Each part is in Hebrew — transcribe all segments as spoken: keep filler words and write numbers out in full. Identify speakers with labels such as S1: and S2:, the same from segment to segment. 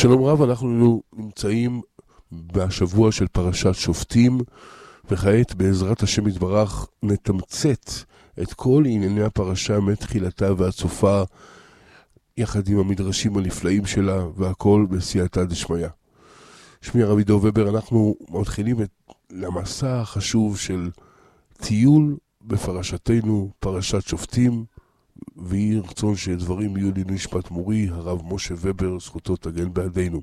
S1: שלום רב, אנחנו נמצאים בשבוע של פרשת שופטים, וכעת בעזרת השם יתברך נתמצת את כל ענייני הפרשה מתחילתה ועד סופה, יחד עם המדרשים הנפלאים שלה, והכל בסייעתא דשמיא. שמי הרב עידו ובר, אנחנו מתחילים את למסע החשוב של טיול בפרשתנו, פרשת שופטים, ויהי רצון שדברים יהיו לי נשמת מורי, הרב משה ובר, זכותו תגן בעדינו.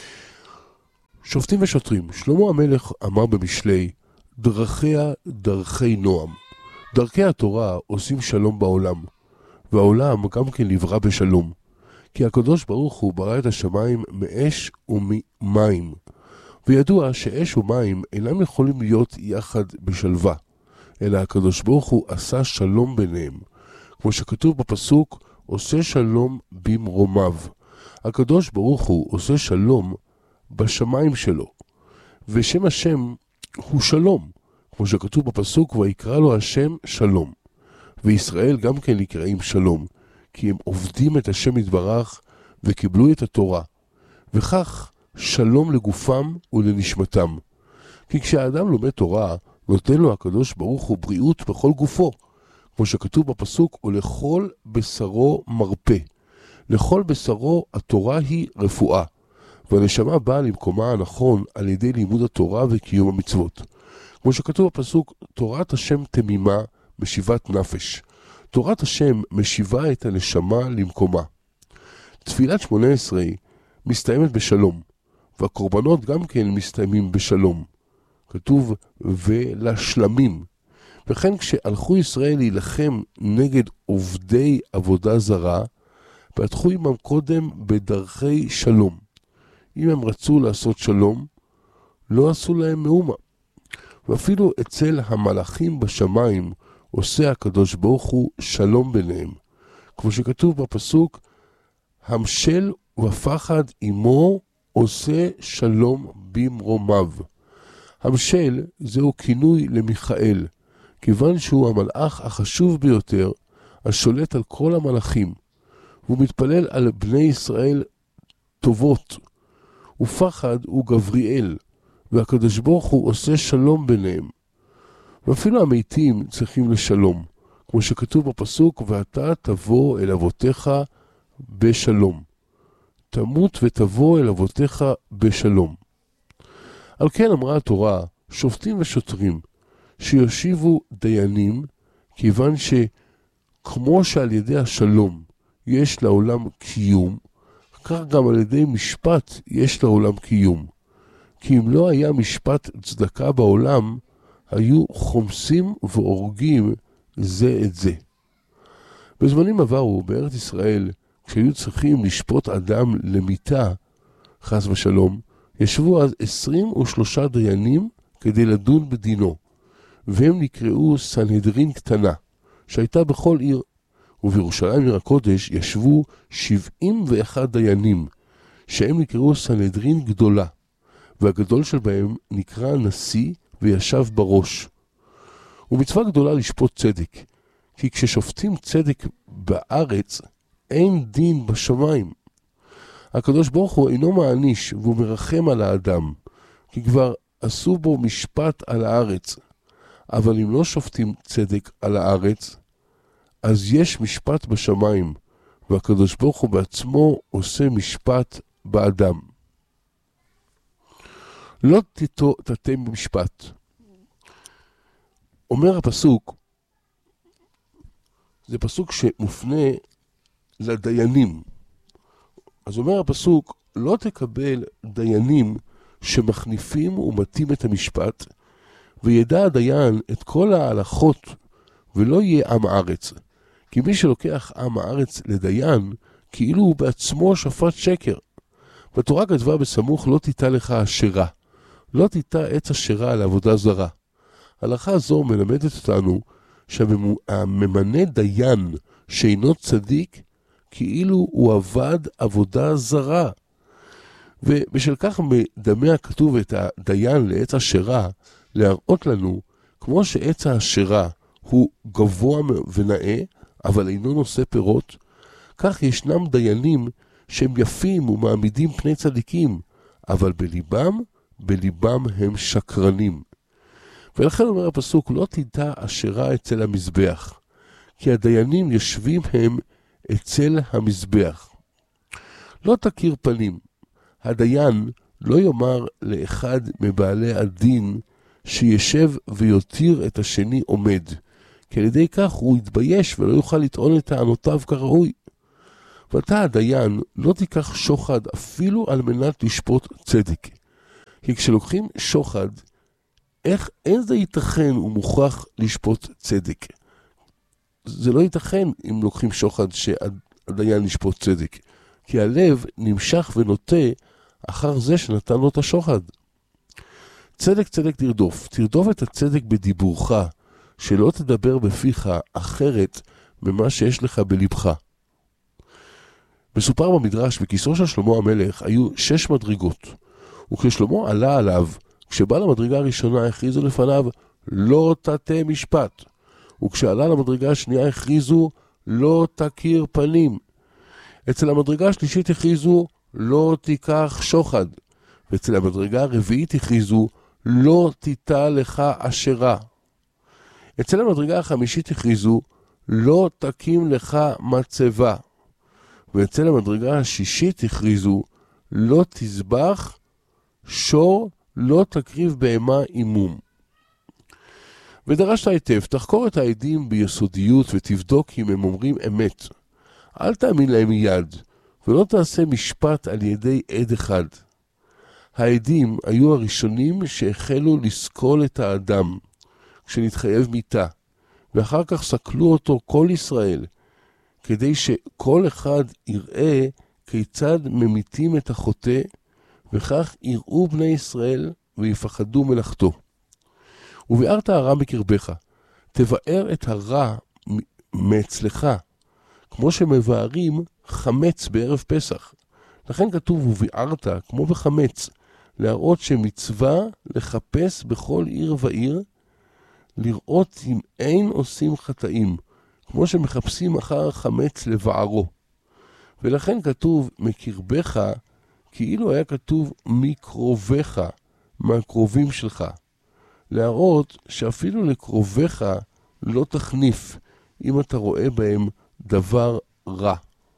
S1: שופטים ושוטרים, שלמה המלך אמר במשלי, דרכיה דרכי נועם. דרכי התורה עושים שלום בעולם, והעולם גם כן נברא בשלום. כי הקדוש ברוך הוא ברא את השמיים מאש וממים, וידוע שאש ומים אינם יכולים להיות יחד בשלווה, אלא הקדוש ברוך הוא עשה שלום ביניהם. כמו שכתוב בפסוק, עושה שלום במרומיו. הקדוש ברוך הוא עושה שלום בשמיים שלו, ושם השם הוא שלום, כמו שכתוב בפסוק, ויקרא לו השם שלום. וישראל גם כן נקראים שלום, כי הם עובדים את השם יתברך וקיבלו את התורה, וכך שלום לגופם ולנשמתם. כי כשהאדם לומד תורה, נותן לו הקדוש ברוך הוא בריאות בכל גופו, כמו שכתוב בפסוק, ולכל בשרו מרפא. לכל בשרו התורה היא רפואה, והנשמה באה למקומה הנכון על ידי לימוד התורה וקיום המצוות. כמו שכתוב בפסוק, תורת השם תמימה משיבת נפש. תורת השם משיבה את הנשמה למקומה. תפילת שמונה עשרה מסתיימת בשלום, והקורבנות גם כן מסתיימים בשלום. כתוב ולשלמים. וכן כשהלכו ישראל להילחם נגד עובדי עבודה זרה, פתחו עמם קודם בדרכי שלום. אם הם רצו לעשות שלום, לא עשו להם מאומה. ואפילו אצל המלאכים בשמיים עושה הקדוש ברוך הוא שלום ביניהם. כמו שכתוב בפסוק, המשל ופחד עמו עושה שלום במרומיו. המשל זהו כינוי למיכאל, כיוון שהוא המלאך החשוב ביותר, השולט על כל המלאכים, והוא מתפלל על בני ישראל טובות. ופחד הוא גבריאל, והקדוש ברוך הוא עושה שלום ביניהם. ואפילו המתים צריכים לשלום, כמו שכתוב בפסוק, ואתה תבוא אל אבותיך בשלום. תמות ותבוא אל אבותיך בשלום. על כן אמרה התורה, שופטים ושוטרים, שיושיבו דיינים, כיוון שכמו שעל ידי השלום יש לעולם קיום, כך גם על ידי משפט יש לעולם קיום. כי אם לא היה משפט צדקה בעולם, היו חומסים והורגים זה את זה. בזמנים עברו בארץ ישראל, כשהיו צריכים לשפוט אדם למיתה, חס ושלום, ישבו אז עשרים ושלושה דיינים כדי לדון בדינו, והם נקראו סנהדרין קטנה, שהייתה בכל עיר. ובירושלים עיר הקודש ישבו שבעים ואחד דיינים, שהם נקראו סנהדרין גדולה, והגדול שבהם נקרא נשיא וישב בראש. ומצווה גדולה לשפוט צדק, כי כששופטים צדק בארץ, אין דין בשמיים. הקדוש ברוך הוא אינו מעניש והוא מרחם על האדם, כי כבר עשו בו משפט על הארץ. אבל אם לא שופטים צדק על הארץ, אז יש משפט בשמיים, והקדוש ברוך הוא בעצמו עושה משפט באדם. לא תתם במשפט. אומר הפסוק, זה פסוק שמופנה לדיינים. אז אומר הפסוק, לא תקבל דיינים שמחניפים ומתים את המשפט, וידע הדיין את כל ההלכות, ולא יהיה עם הארץ. כי מי שלוקח עם הארץ לדיין, כאילו הוא בעצמו שפט שקר. בתורה כתבה בסמוך, לא תיטה לך אשרה. לא תיטה עץ אשרה לעבודה זרה. הלכה זו מלמדת אותנו שהממנה דיין שאינו צדיק, כאילו הוא עבד עבודה זרה. ובשל כך מדמה הכתוב את הדיין לעץ אשרה, להראות לנו, כמו שעץ האשרה הוא גבוה ונאה, אבל אינו נושא פירות, כך ישנם דיינים שהם יפים ומעמידים פני צדיקים, אבל בליבם, בליבם הם שקרנים. ולכן אומר הפסוק, לא תדע אשרה אצל המזבח, כי הדיינים יושבים הם אצל המזבח. לא תכיר פנים. הדיין לא יאמר לאחד מבעלי הדין שישב ויותיר את השני עומד, כי על ידי כך הוא יתבייש ולא יוכל לטעון את טענותיו כראוי. ואתה הדיין לא תיקח שוחד אפילו על מנת לשפוט צדק. כי כשלוקחים שוחד, איך, אין זה ייתכן ומוכרח לשפוט צדק. זה לא ייתכן אם לוקחים שוחד שהדיין לשפוט צדק. כי הלב נמשך ונוטה אחר זה שנתן לו את השוחד. צדק צדק תרדוף, תרדוף את הצדק בדיבורך, שלא תדבר בפיך אחרת ממה שיש לך בלבך. מסופר במדרש, בכיסאו של שלמה המלך היו שש מדרגות, וכששלמה עלה עליו, כשבא למדרגה הראשונה הכריזו לפניו, לא תטה משפט, וכשעלה למדרגה השנייה הכריזו, לא תכיר פנים. אצל המדרגה השלישית הכריזו, לא תיקח שוחד, ואצל המדרגה הרביעית הכריזו, לא תיטע לך אשרה. אצל המדרגה החמישית הכריזו, לא תקים לך מצבה. ואצל המדרגה השישית הכריזו, לא תזבח שור, לא תקריב בהמה אימום. ודרשת היטב, תחקור את העדים ביסודיות ותבדוק אם הם אומרים אמת. אל תאמין להם מיד, ולא תעשה משפט על ידי עד אחד. העדים היו הראשונים שהחלו לסקול את האדם, כשנתחייב מיתה, ואחר כך סקלו אותו כל ישראל, כדי שכל אחד יראה כיצד ממיתים את החוטא, וכך יראו בני ישראל ויפחדו מלאכתו. וביארת הרע מקרבך, תבאר את הרע מאצלך, כמו שמבארים חמץ בערב פסח. לכן כתוב וביארת כמו בחמץ, להראות שמצווה לחפש בכל עיר ועיר, לראות אם אין עושים חטאים, כמו שמחפשים אחר חמץ לבערו. ולכן כתוב מקרבך, כאילו היה כתוב מקרובך, מהקרובים שלך. להראות שאפילו לקרובך לא תחניף, אם אתה רואה בהם דבר רע.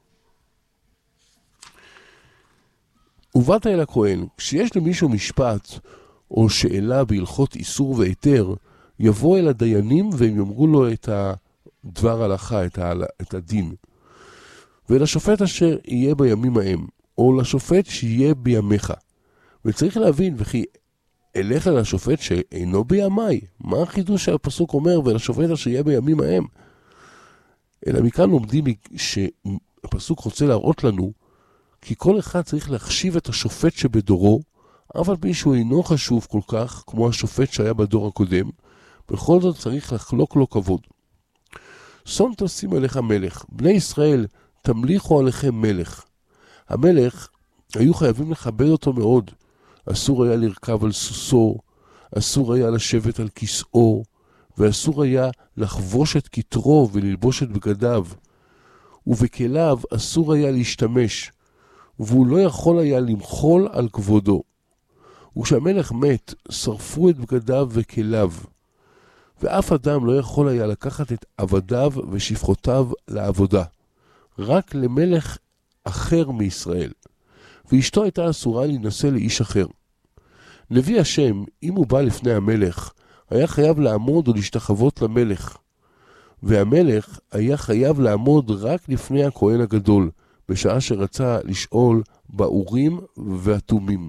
S1: ובאת אל הכהן, כשיש למישהו משפט או שאלה בהלכות איסור והיתר, יבוא אל הדיינים והם יאמרו לו את הדבר הלכה, את, ה... את הדין. ולשופט אשר יהיה בימים ההם, או לשופט שיהיה בימיך. וצריך להבין, וכי אלך אל השופט שאינו בימי. מה החידוש שהפסוק אומר, ולשופט אשר יהיה בימים ההם? אלא מכאן לומדים שהפסוק רוצה להראות לנו, כי כל אחד צריך להחשיב את השופט שבדורו, אבל מי שהוא אינו חשוב כל כך, כמו השופט שהיה בדור הקודם, בכל זאת צריך לחלוק לו כבוד. שום תשים עליך מלך, בני ישראל תמליכו עליכם מלך. המלך, היו חייבים לכבד אותו מאוד. אסור היה לרכב על סוסו, אסור היה לשבת על כיסאו, ואסור היה לחבוש את כתרו וללבוש את בגדיו. ובכליו אסור היה להשתמש, והוא לא יכול היה למחול על כבודו. וכשהמלך מת, שרפו את בגדיו וכליו. ואף אדם לא יכול היה לקחת את עבדיו ושפחותיו לעבודה. רק למלך אחר מישראל. ואשתו הייתה אסורה להינשא לאיש אחר. נביא השם, אם הוא בא לפני המלך, היה חייב לעמוד ולהשתחוות למלך. והמלך היה חייב לעמוד רק לפני הכהן הגדול, בשעה שרצה לשאול באורים והתומים.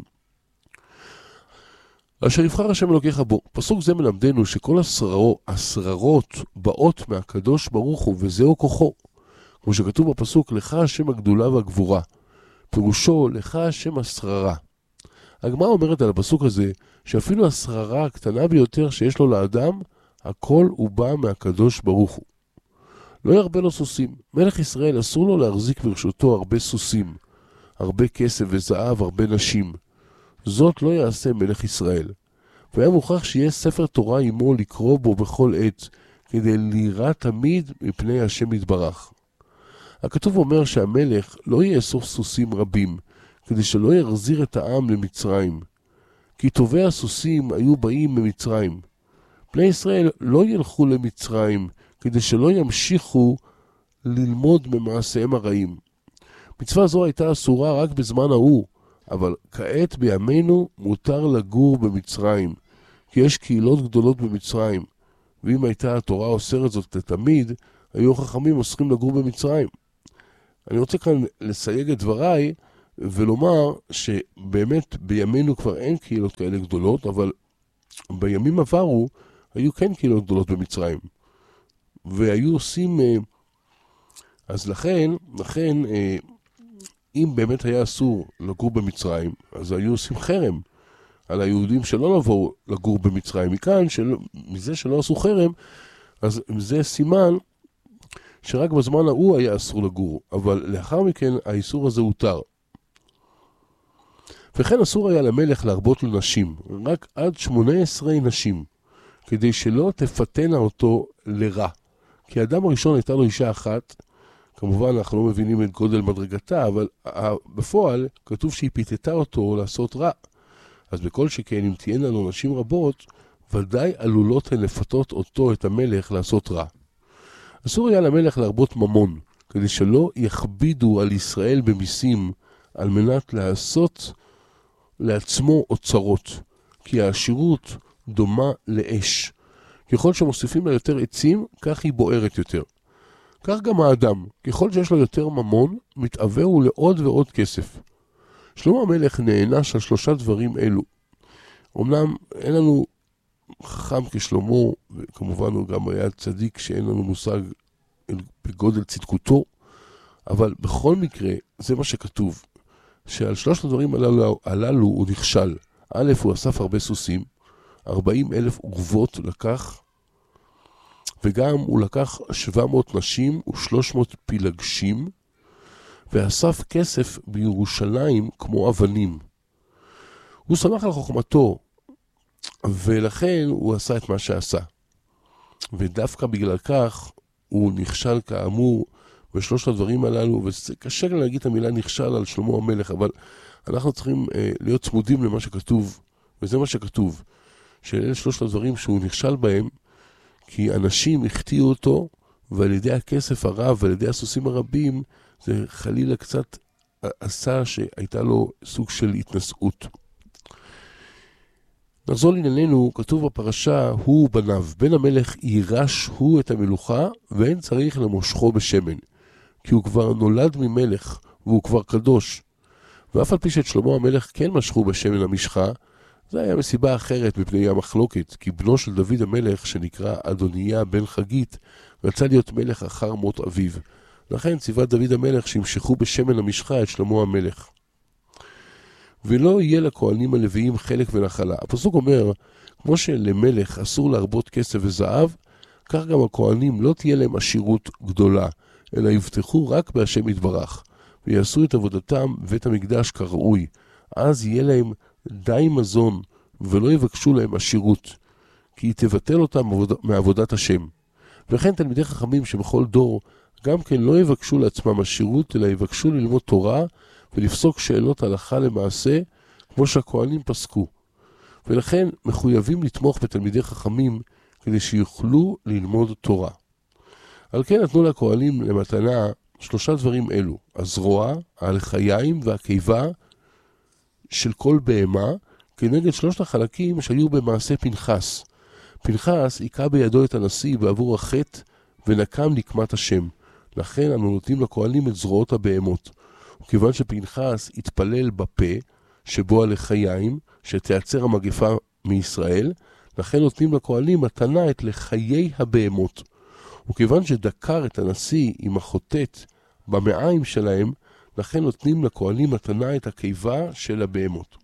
S1: אשר יבחר השם אלוקיך בו. פסוק זה מלמדנו שכל השררות, השררות באות מהקדוש ברוך הוא, וזהו כוחו. כמו שכתוב בפסוק, לך השם הגדולה והגבורה. פירושו, לך השם השררה. הגמרא אומרת על הפסוק הזה, שאפילו השררה הקטנה ביותר שיש לו לאדם, הכל הוא בא מהקדוש ברוך הוא. לא ירבה לו סוסים. מלך ישראל אסור לו להחזיק ברשותו הרבה סוסים, הרבה כסף וזהב, הרבה נשים. זאת לא יעשה מלך ישראל. והיה מוכרח שיהיה ספר תורה עמו לקרוא בו בכל עת, כדי לירא תמיד מפני השם יתברך. הכתוב אומר שהמלך לא יאסוף סוסים רבים, כדי שלא יחזיר את העם למצרים. כי טובי הסוסים היו באים ממצרים. בני ישראל לא ילכו למצרים, כדי שלא ימשיכו ללמוד ממעשיהם הרעים. מצווה זו הייתה אסורה רק בזמן ההוא, אבל כעת בימינו מותר לגור במצרים, כי יש קהילות גדולות במצרים, ואם הייתה התורה אוסרת זאת לתמיד, היו חכמים אוסרים לגור במצרים. אני רוצה כאן לסייג את דבריי, ולומר שבאמת בימינו כבר אין קהילות כאלה גדולות, אבל בימים עברו היו כן קהילות גדולות במצרים. והיו עושים, אז לכן, לכן, אם באמת היה אסור לגור במצרים, אז היו עושים חרם על היהודים שלא לבואו לגור במצרים. מכאן, של, מזה שלא עשו חרם, אז זה סימן שרק בזמן ההוא היה אסור לגור, אבל לאחר מכן האיסור הזה הותר. וכן אסור היה למלך להרבות לנשים, רק עד שמונה עשרה נשים, כדי שלא תפתנה אותו לרע. כי האדם הראשון הייתה לו אישה אחת, כמובן אנחנו לא מבינים את גודל מדרגתה, אבל בפועל כתוב שהיא פיתתה אותו לעשות רע. אז בכל שכן אם תהיינה לו נשים רבות, ודאי עלולות הן לפתות אותו, את המלך, לעשות רע. אסור היה למלך להרבות ממון, כדי שלא יכבידו על ישראל במיסים, על מנת לעשות לעצמו אוצרות, כי העשירות דומה לאש. ככל שמוסיפים לה יותר עצים, כך היא בוערת יותר. כך גם האדם, ככל שיש לו יותר ממון, מתעבר הוא לעוד ועוד כסף. שלמה המלך נענש על שלושה דברים אלו. אמנם אין לנו חכם כשלמה, וכמובן הוא גם היה צדיק שאין לנו מושג בגודל צדקותו, אבל בכל מקרה זה מה שכתוב, שעל שלושת הדברים הללו, הללו הוא נכשל. א', הוא אסף הרבה סוסים, ארבעים אלף עוגבות לקח, וגם הוא לקח שבע מאות נשים ו-שלוש מאות פילגשים, ואסף כסף בירושלים כמו אבנים. הוא שמח על חוכמתו, ולכן הוא עשה את מה שעשה. ודווקא בגלל כך הוא נכשל כאמור בשלושת הדברים הללו, וקשה להגיד את המילה נכשל על שלמה המלך, אבל אנחנו צריכים אה, להיות צמודים למה שכתוב, וזה מה שכתוב, שאלה שלושת הדברים שהוא נכשל בהם, כי אנשים החטיאו אותו, ועל ידי הכסף הרב ועל ידי הסוסים הרבים, זה חלילה קצת עשה שהייתה לו סוג של התנשאות. נחזור לענייננו, כתוב בפרשה, הוא בניו, בן המלך יירש הוא את המלוכה, ואין צריך למושכו בשמן, כי הוא כבר נולד ממלך, והוא כבר קדוש. ואף על פי שאת שלמה המלך כן משכו בשמן המשחה, זה היה מסיבה אחרת מפני המחלוקת, כי בנו של דוד המלך, שנקרא אדוניה בן חגית, רצה להיות מלך אחר מות אביו. לכן ציווה דוד המלך שימשכו בשמן המשחה את שלמה המלך. ולא יהיה לכהנים הלוויים חלק ונחלה. הפסוק אומר, כמו שלמלך אסור להרבות כסף וזהב, כך גם הכהנים לא תהיה להם עשירות גדולה, אלא יבטחו רק בהשם יתברך, ויעשו את עבודתם ואת המקדש כראוי. אז יהיה להם די מזון, ולא יבקשו להם עשירות, כי היא תבטל אותם מעבודת השם. וכן תלמידי חכמים שבכל דור, גם כן לא יבקשו לעצמם עשירות, אלא יבקשו ללמוד תורה, ולפסוק שאלות הלכה למעשה, כמו שהכהנים פסקו. ולכן מחויבים לתמוך בתלמידי חכמים, כדי שיוכלו ללמוד תורה. על כן נתנו לכהנים למתנה שלושה דברים אלו, הזרוע, הלחיים והקיבה של כל בהמה, כנגד שלושת החלקים שהיו במעשה פנחס. פנחס עיקה בידו את הנשיא בעבור החטא, ונקם נקמת השם. לכן אנו נותנים לכהנים את זרועות הבהמות. וכיוון שפנחס התפלל בפה, שבו הלחיים, שתיעצר המגפה מישראל, לכן נותנים לכהנים מתנה את לחיי הבהמות. וכיוון שדקר את הנשיא עם החוטט במעיים שלהם, לכן נותנים לכהנים מתנה את הקיבה של הבהמות.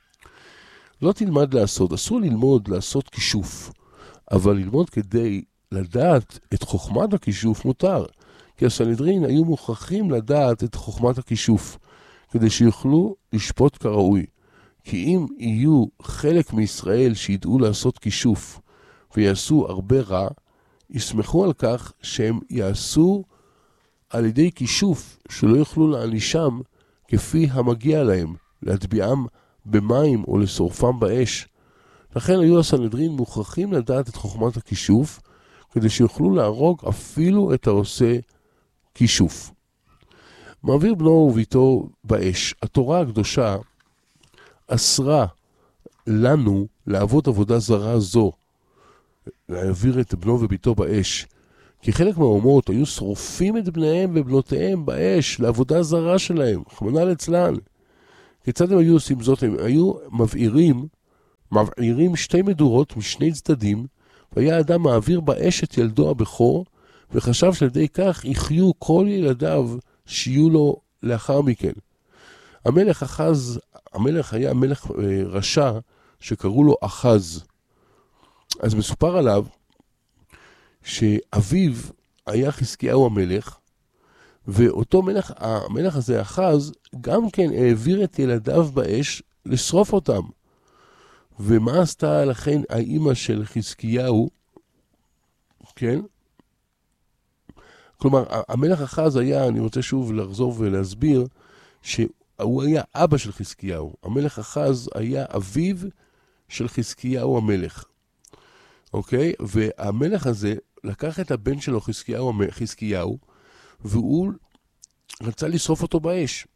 S1: לא תלמד לעשות, אסור ללמוד לעשות כישוף, אבל ללמוד כדי לדעת את חוכמת הכישוף מותר, כי הסנהדרין היו מוכרחים לדעת את חוכמת הכישוף, כדי שיוכלו לשפוט כראוי. כי אם יהיו חלק מישראל שידעו לעשות כישוף, ויעשו הרבה רע, ישמחו על כך שהם יעשו על ידי כישוף שלא יוכלו להענישם כפי המגיע להם, להטביעם במים או לשורפם באש. לכן היו הסנהדרין מוכרחים לדעת את חוכמת הכישוף, כדי שיוכלו להרוג אפילו את העושה כישוף. מעביר בנו וביתו באש. התורה הקדושה אסרה לנו לעבוד עבודה זרה זו, להעביר את בנו וביתו באש. כי חלק מהאומות היו שורפים את בניהם ובנותיהם באש לעבודה זרה שלהם, רחמנא ליצלן. כיצד הם היו עושים זאת? הם היו מבעירים, מבעירים שתי מדורות משני צדדים, והיה אדם מעביר באש את ילדו הבכור, וחשב שעל ידי כך יחיו כל ילדיו שיהיו לו לאחר מכן. המלך אחז, המלך היה מלך רשע שקראו לו אחז. אז מסופר עליו שאביו היה חזקיהו המלך, ואותו מלך, המלך הזה אחז, גם כן העביר את ילדיו באש לשרוף אותם. ומה עשתה לכן האימא של חזקיהו? כן? כלומר, המלך אחז היה, אני רוצה שוב לחזור ולהסביר, שהוא היה אבא של חזקיהו. המלך אחז היה אביו של חזקיהו המלך. אוקיי? והמלך הזה לקח את הבן שלו חזקיהו, חזקיהו, והוא רצה לשרוף אותו באש.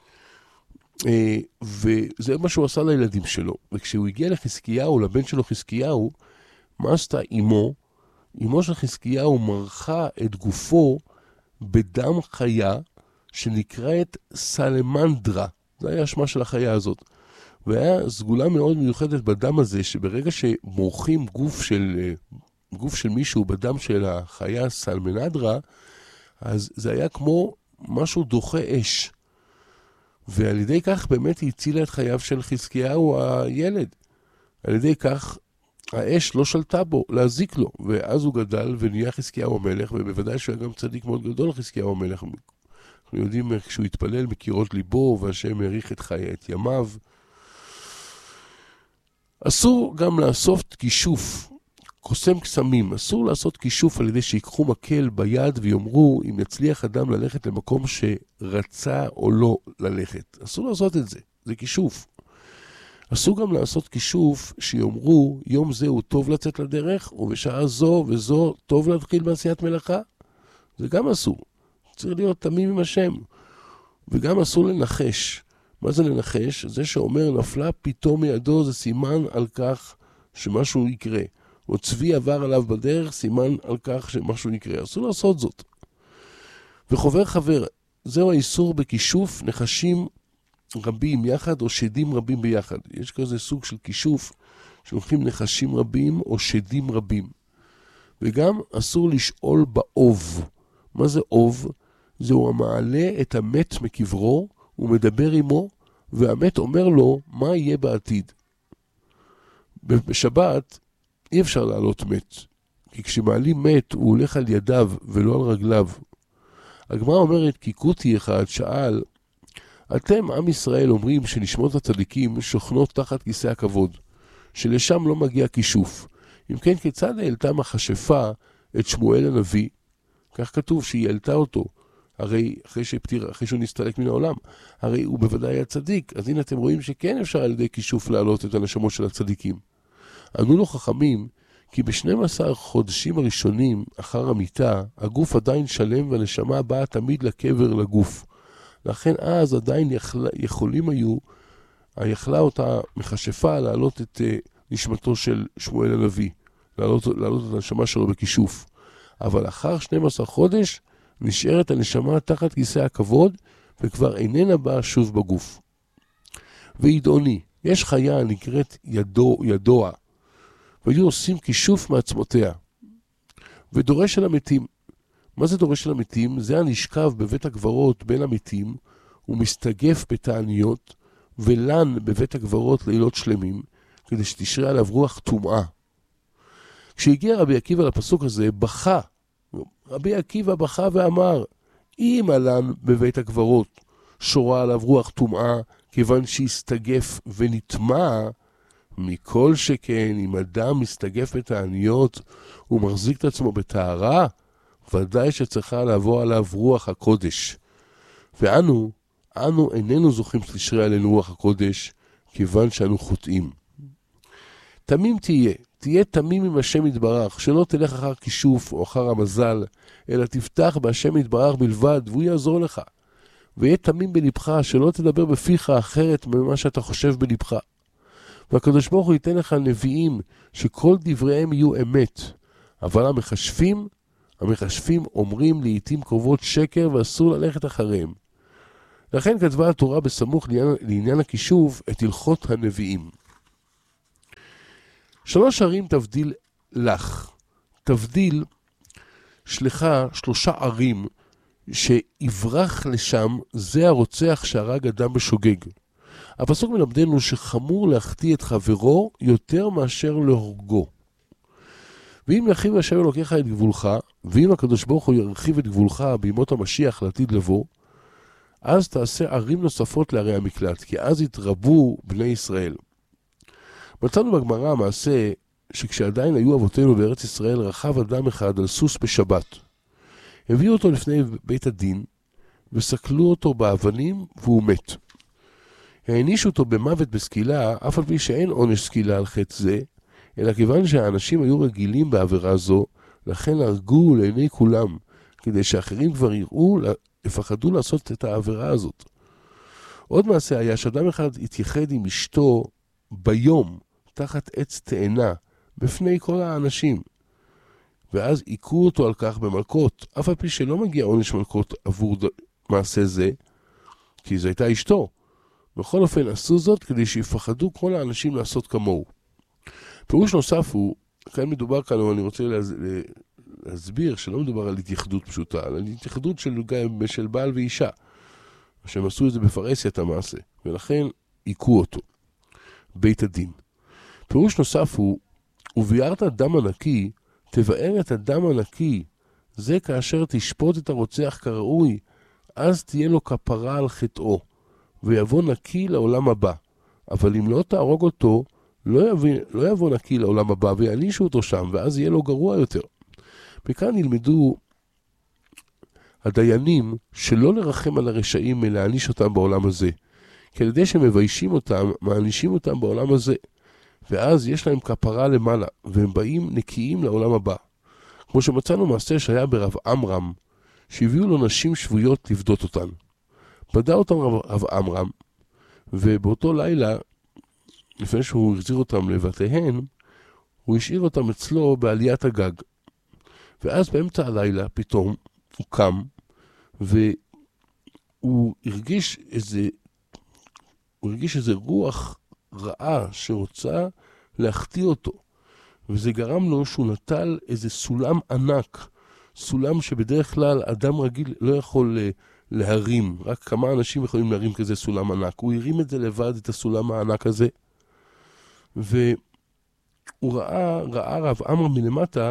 S1: וזה מה שהוא עשה לילדים שלו. וכשהוא הגיע לחזקיהו, לבן שלו חזקיהו, מה עשתה אמו? אמו של חזקיהו מרחה את גופו בדם חיה שנקראת סלמנדרה. זה היה השמה של החיה הזאת. והיה סגולה מאוד מיוחדת בדם הזה, שברגע שמורחים גוף של, גוף של מישהו בדם של החיה סלמנדרה, אז זה היה כמו משהו דוחה אש. ועל ידי כך באמת היא הצילה את חייו של חזקיהו הילד. על ידי כך האש לא שלטה בו, להזיק לו. ואז הוא גדל ונהיה חזקיהו המלך, ובוודאי שהוא היה גם צדיק מאוד גדול חזקיהו המלך. אנחנו יודעים איך שהוא התפלל בקירות ליבו, והשם העריך את חיי, את ימיו. אסור גם לאסוף כישוף, קוסם קסמים. אסור לעשות כישוף על ידי שיקחו מקל ביד ויאמרו אם יצליח אדם ללכת למקום שרצה או לא ללכת. אסור לעשות את זה, זה כישוף. אסור גם לעשות כישוף שיאמרו יום זה הוא טוב לצאת לדרך ובשעה זו וזו טוב להתחיל בעשיית מלאכה. זה גם אסור. צריך להיות תמים עם השם. וגם אסור לנחש. מה זה לנחש? זה שאומר נפלה פתאום מידו זה סימן על כך שמשהו יקרה. או צבי עבר עליו בדרך סימן על כך שמשהו יקרה. אסור לעשות זאת. וחובר חבר, זהו האיסור בכישוף נחשים רבים יחד או שדים רבים ביחד. יש כזה סוג של כישוף שלוקחים נחשים רבים או שדים רבים. וגם אסור לשאול באוב. מה זה אוב? זהו המעלה את המת מקברו, הוא מדבר עמו, והמת אומר לו מה יהיה בעתיד. בשבת אי אפשר לעלות מת, כי כשמעלים מת הוא הולך על ידיו ולא על רגליו. הגמרא אומרת, קיקוטי אחד שאל, אתם עם ישראל אומרים שנשמות הצדיקים שוכנות תחת כיסא הכבוד, שלשם לא מגיע כישוף. אם כן, כיצד העלתה מכשפה את שמואל הנביא? כך כתוב שהיא העלתה אותו, הרי אחרי שפטיר, אחרי שהוא נסתלק מן העולם, הרי הוא בוודאי היה צדיק. אז הנה אתם רואים שכן אפשר על ידי כישוף להעלות את הנשמות של הצדיקים. ענו לו חכמים, כי ב-שנים עשר חודשים הראשונים אחר המיטה, הגוף עדיין שלם והנשמה באה תמיד לקבר לגוף. לכן אז עדיין יכול, יכולים היו, יכלה אותה מכשפה להעלות את uh, נשמתו של שמואל הנביא, להעלות, להעלות את הנשמה שלו בכישוף. אבל אחר שנים עשר חודש נשארת הנשמה תחת כיסא הכבוד, וכבר איננה באה שוב בגוף. וידעוני, יש חיה נקראת ידו, ידוע, והיו עושים כישוף מעצמותיה. ודורש אל המתים. מה זה דורש אל המתים? זה הנשכב בבית הגברות בין המתים, ומסתגף בתעניות, ולן בבית הגברות לילות שלמים, כדי שתשרה עליו רוח טומאה. כשהגיע רבי עקיבא לפסוק הזה, בכה. רבי עקיבא בכה ואמר, אם הלן בבית הגברות שורה עליו רוח טומאה, כיוון שהסתגף ונטמע, מכל שכן, אם אדם מסתגף בתעניות, הוא מחזיק את עצמו בטהרה, ודאי שצריכה לעבור עליו רוח הקודש. ואנו, אנו איננו זוכים שתשרה עלינו רוח הקודש, כיוון שאנו חוטאים. תמים תהיה, תהיה תמים עם השם יתברך, שלא תלך אחר כישוף או אחר המזל, אלא תפתח בהשם יתברך בלבד, והוא יעזור לך. ויהיה תמים בלבך, שלא תדבר בפיך אחרת ממה שאתה חושב בלבך. והקדוש ברוך הוא ייתן לך נביאים, שכל דבריהם יהיו אמת. אבל המחשבים, המחשבים אומרים לעתים קרובות שקר, ואסור ללכת אחריהם. לכן כתבה התורה בסמוך לעניין, לעניין הכישוב את הלכות הנביאים. שלוש ערים תבדיל לך. תבדיל שלחה שלושה ערים שיברח לשם, זה הרוצח שהרג אדם בשוגג. הפסוק מלמדנו שחמור להחטיא את חברו יותר מאשר להורגו. ואם ירחיב השם אלוקיך את גבולך, ואם הקדוש ברוך הוא ירחיב את גבולך בימות המשיח לעתיד לבוא, אז תעשה ערים נוספות לערי המקלט, כי אז יתרבו בני ישראל. מצאנו בגמרא המעשה שכשעדיין היו אבותינו בארץ ישראל, רכב אדם אחד על סוס בשבת. הביאו אותו לפני בית הדין, וסקלו אותו באבנים, והוא מת. הענישו אותו במוות בסקילה, אף על פי שאין עונש סקילה על חטא זה, אלא כיוון שהאנשים היו רגילים בעבירה זו, לכן הרגו לעיני כולם, כדי שאחרים כבר יראו, יפחדו לעשות את העבירה הזאת. עוד מעשה היה שאדם אחד התייחד עם אשתו ביום, תחת עץ תאנה, בפני כל האנשים. ואז עיקו אותו על כך במלכות, אף על פי שלא מגיע עונש מלכות עבור ד... מעשה זה, כי זו הייתה אשתו. בכל אופן עשו זאת כדי שיפחדו כל האנשים לעשות כמוהו. פירוש נוסף הוא, כאן מדובר כאן, אבל אני רוצה להז... להסביר שלא מדובר על התייחדות פשוטה, על התייחדות של, של בעל ואישה, שהם עשו את זה בפרהסיה את המעשה, ולכן עיקו אותו. בית הדין. פירוש נוסף הוא, וביארת דם הנקי, תבאר את הדם הנקי, זה כאשר תשפוט את הרוצח כראוי, אז תהיה לו כפרה על חטאו, ויבוא נקי לעולם הבא. אבל אם לא תהרוג אותו, לא יבוא, לא יבוא נקי לעולם הבא, ויענישו אותו שם, ואז יהיה לו גרוע יותר. וכאן נלמדו הדיינים שלא לרחם על הרשעים מלהעניש אותם בעולם הזה, כי על ידי שמביישים אותם, מענישים אותם בעולם הזה. ואז יש להם כפרה למעלה, והם באים נקיים לעולם הבא. כמו שמצאנו מעשה שהיה ברב אמרם, שהביאו לו נשים שבויות לבדות אותן. פדה אותם רב, רב אמרם, ובאותו לילה, לפני שהוא החזיר אותם לבתיהן, הוא השאיר אותם אצלו בעליית הגג. ואז באמצע הלילה, פתאום, הוא קם, והוא הרגיש איזה, הוא הרגיש איזה רוח רעה שרוצה להחטיא אותו. וזה גרם לו שהוא נטל איזה סולם ענק, סולם שבדרך כלל אדם רגיל לא יכול להרים, רק כמה אנשים יכולים להרים כזה סולם ענק. הוא הרים את זה לבד, את הסולם הענק הזה, והוא ראה, ראה רב אמר מלמטה,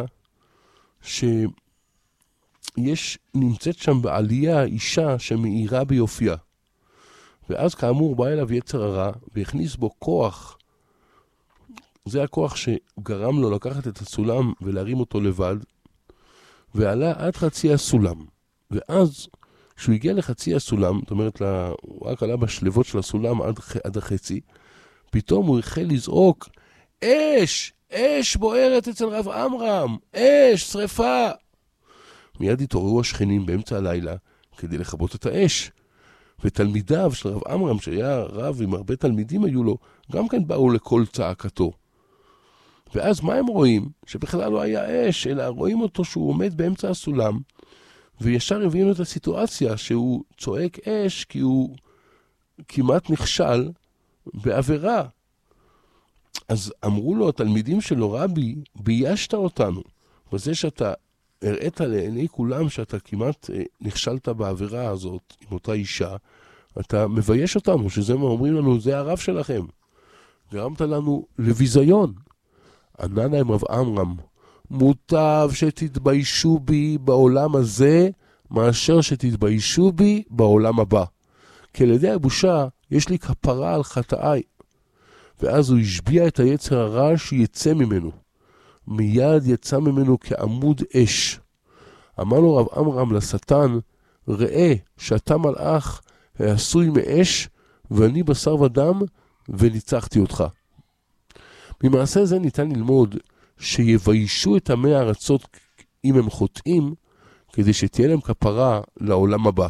S1: שיש, נמצאת שם בעלייה אישה שמאירה ביופייה. ואז כאמור בא אליו יצר הרע, והכניס בו כוח. זה הכוח שגרם לו לקחת את הסולם ולהרים אותו לבד, ועלה עד חצי הסולם. ואז, כשהוא הגיע לחצי הסולם, זאת אומרת, לה, הוא רק עלה בשלבות של הסולם עד, עד החצי, פתאום הוא החל לזעוק, אש! אש בוערת אצל רב אמרם! אש! שריפה! מיד התעוררו השכנים באמצע הלילה כדי לכבות את האש. ותלמידיו של רב אמרם, שהיה רב עם הרבה תלמידים היו לו, גם כן באו לכל צעקתו. ואז מה הם רואים? שבכלל לא היה אש, אלא רואים אותו שהוא עומד באמצע הסולם, וישר הבינו את הסיטואציה שהוא צועק אש כי הוא כמעט נכשל בעבירה. אז אמרו לו התלמידים שלו, רבי, ביישת אותנו. וזה שאתה הראית לעיני כולם שאתה כמעט נכשלת בעבירה הזאת עם אותה אישה, אתה מבייש אותנו, שזה מה אומרים לנו, זה הרב שלכם. גרמת לנו לביזיון. ענה להם רב אמרם, מוטב שתתביישו בי בעולם הזה, מאשר שתתביישו בי בעולם הבא. כי על ידי הבושה יש לי כפרה על חטאי. ואז הוא השביע את היצר הרע שיצא ממנו. מיד יצא ממנו כעמוד אש. אמר לו רב עמרם לשטן, ראה שאתה מלאך העשוי מאש, ואני בשר ודם, וניצחתי אותך. ממעשה זה ניתן ללמוד שיביישו את עמי הארצות אם הם חוטאים, כדי שתהיה להם כפרה לעולם הבא.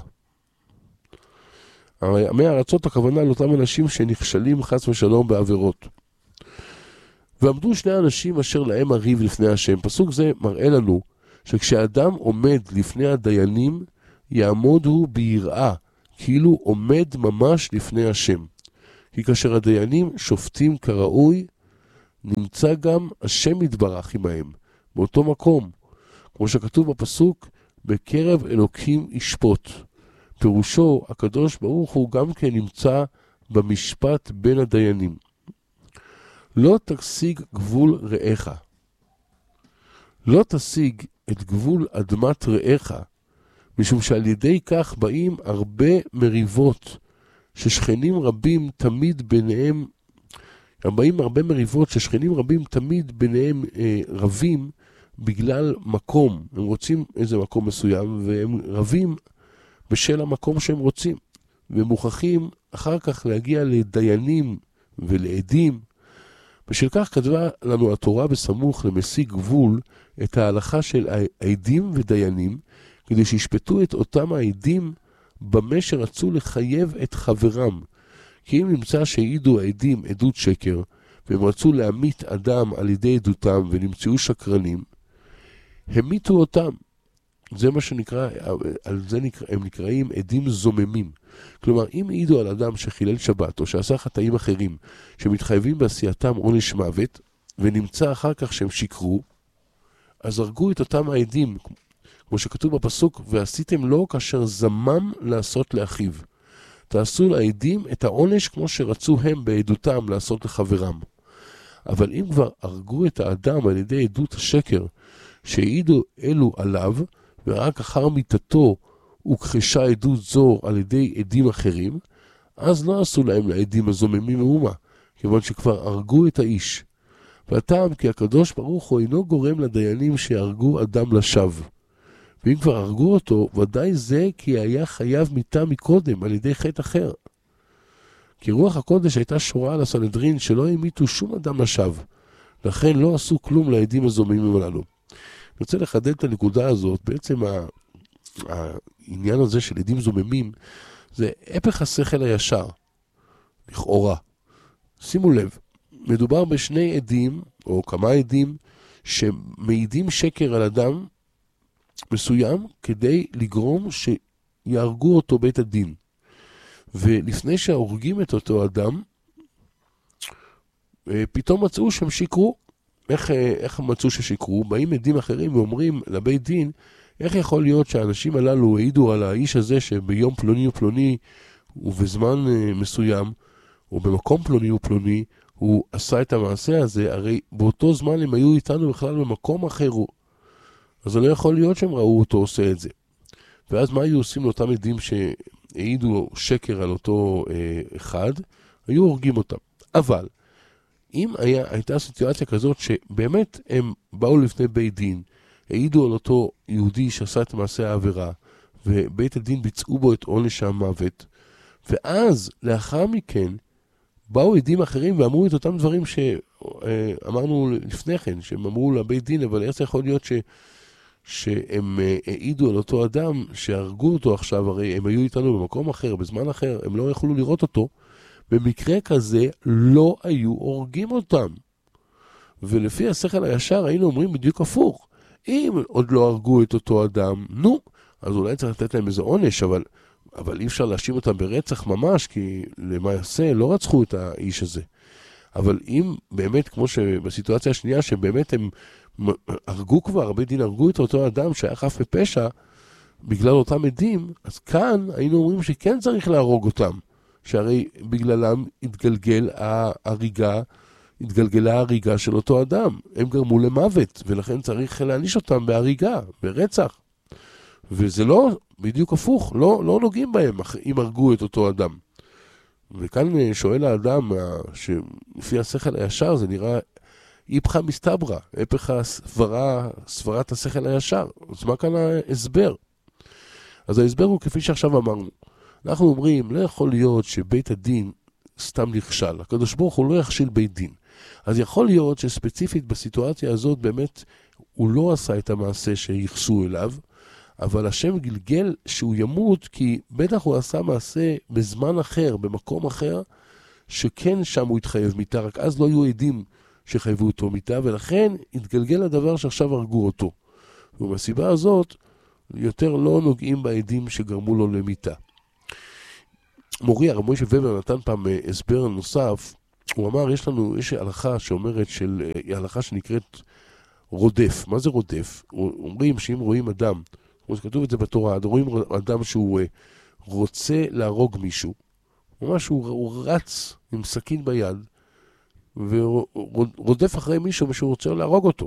S1: עמי הארצות הכוונה לאותם אנשים שנכשלים חס ושלום בעבירות. ועמדו שני אנשים אשר להם הריב לפני השם. פסוק זה מראה לנו שכשאדם עומד לפני הדיינים, יעמוד הוא ביראה, כאילו עומד ממש לפני השם. כי כאשר הדיינים שופטים כראוי, נמצא גם השם יתברך עמהם, באותו מקום. כמו שכתוב בפסוק, בקרב אלוקים ישפוט. פירושו, הקדוש ברוך הוא גם כן נמצא במשפט בין הדיינים. לא תשיג גבול רעך. לא תשיג את גבול אדמת רעך, משום שעל ידי כך באים הרבה מריבות, ששכנים רבים תמיד ביניהם, באים הרבה מריבות ששכנים רבים תמיד ביניהם אה, רבים בגלל מקום. הם רוצים איזה מקום מסוים, והם רבים בשל המקום שהם רוצים. והם מוכרחים אחר כך להגיע לדיינים ולעדים. בשל כך כתבה לנו התורה בסמוך למשיג גבול את ההלכה של העדים ודיינים, כדי שישפטו את אותם העדים במה שרצו לחייב את חברם. כי אם נמצא שהעידו העדים עדות שקר, והם רצו להמית אדם על ידי עדותם ונמצאו שקרנים, המיתו אותם. זה מה שנקרא, על זה נקרא, הם נקראים עדים זוממים. כלומר, אם העידו על אדם שחילל שבת או שעשה חטאים אחרים שמתחייבים בעשייתם עונש מוות, ונמצא אחר כך שהם שיקרו, אז הרגו את אותם העדים, כמו שכתוב בפסוק, ועשיתם לו כאשר זמם לעשות לאחיו. תעשו לעדים את העונש כמו שרצו הם בעדותם לעשות לחברם. אבל אם כבר הרגו את האדם על ידי עדות השקר שהעידו אלו עליו, ורק אחר מיתתו הוכחשה עדות זו על ידי עדים אחרים, אז לא עשו להם לעדים הזוממים מאומה, כיוון שכבר הרגו את האיש. והטעם כי הקדוש ברוך הוא אינו גורם לדיינים שהרגו אדם לשווא. ואם כבר הרגו אותו, ודאי זה כי היה חייב מיתה מקודם על ידי חטא אחר. כי רוח הקודש הייתה שורה על הסנהדרין שלא המיתו שום אדם לשווא, לכן לא עשו כלום לעדים הזוממים הללו. אני רוצה לחדד את הנקודה הזאת. בעצם העניין הזה של עדים זוממים זה הפך השכל הישר, לכאורה. שימו לב, מדובר בשני עדים או כמה עדים שמעידים שקר על אדם מסוים כדי לגרום שיהרגו אותו בית הדין. ולפני שהורגים את אותו אדם, פתאום מצאו שהם שיקרו. איך, איך מצאו ששיקרו? באים עדים אחרים ואומרים לבית דין, איך יכול להיות שהאנשים הללו העידו על האיש הזה שביום פלוני ופלוני ובזמן מסוים, או במקום פלוני ופלוני, הוא עשה את המעשה הזה, הרי באותו זמן הם היו איתנו בכלל במקום אחר. אז זה לא יכול להיות שהם ראו אותו עושה את זה. ואז מה היו עושים לאותם עדים שהעידו שקר על אותו אה, אחד? היו הורגים אותם. אבל אם היה, הייתה סיטואציה כזאת שבאמת הם באו לפני בית דין, העידו על אותו יהודי שעשה את מעשה העבירה, ובית הדין ביצעו בו את עונש המוות, ואז לאחר מכן באו עדים אחרים ואמרו את אותם דברים שאמרנו לפני כן, שהם אמרו לבית דין, אבל איך זה יכול להיות ש... שהם העידו על אותו אדם שהרגו אותו עכשיו, הרי הם היו איתנו במקום אחר, בזמן אחר, הם לא יכולו לראות אותו, במקרה כזה לא היו הורגים אותם. ולפי השכל הישר היינו אומרים בדיוק הפוך. אם עוד לא הרגו את אותו אדם, נו, אז אולי צריך לתת להם איזה עונש, אבל, אבל אי אפשר להאשים אותם ברצח ממש, כי למעשה לא רצחו את האיש הזה. אבל אם באמת, כמו שבסיטואציה השנייה, שבאמת הם הרגו כבר, הרבה דין הרגו את אותו אדם שהיה חף מפשע, בגלל אותם עדים, אז כאן היינו אומרים שכן צריך להרוג אותם. שהרי בגללם התגלגל ההריגה, התגלגלה ההריגה של אותו אדם. הם גרמו למוות, ולכן צריך להעניש אותם בהריגה, ברצח. וזה לא בדיוק הפוך, לא, לא נוגעים בהם אם הרגו את אותו אדם. וכאן שואל האדם, שלפי השכל הישר זה נראה איפכא מסתברא, הפך הסברה, סברת השכל הישר. אז מה כאן ההסבר? אז ההסבר הוא כפי שעכשיו אמרנו. אנחנו אומרים, לא יכול להיות שבית הדין סתם נכשל. הקדוש ברוך הוא לא יכשיל בית דין. אז יכול להיות שספציפית בסיטואציה הזאת באמת הוא לא עשה את המעשה שיחסו אליו, אבל השם גלגל שהוא ימות, כי בטח הוא עשה מעשה בזמן אחר, במקום אחר, שכן שם הוא התחייב מיתה, רק אז לא היו עדים שחייבו אותו מיתה, ולכן התגלגל הדבר שעכשיו הרגו אותו. ומהסיבה הזאת, יותר לא נוגעים בעדים שגרמו לו למיתה. מורי, הרב מוישה ובר נתן פעם הסבר נוסף, הוא אמר, יש לנו, יש הלכה שאומרת, של, הלכה שנקראת רודף. מה זה רודף? אומרים שאם רואים אדם, כמו שכתוב את זה בתורה, רואים אדם שהוא רוצה להרוג מישהו, ממש הוא, הוא רץ עם סכין ביד, ורודף אחרי מישהו שהוא רוצה להרוג אותו.